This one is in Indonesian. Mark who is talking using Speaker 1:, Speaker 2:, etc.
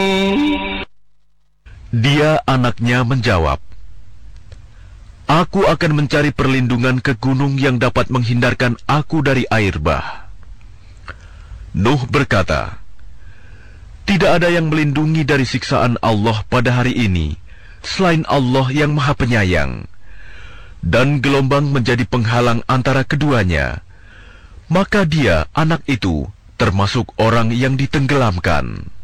Speaker 1: Dia anaknya menjawab, "Aku akan mencari perlindungan ke gunung yang dapat menghindarkan aku dari air bah." Nuh berkata, "Tidak ada yang melindungi dari siksaan Allah pada hari ini selain Allah yang Maha Penyayang." Dan gelombang menjadi penghalang antara keduanya. Maka dia, anak itu, termasuk orang yang ditenggelamkan.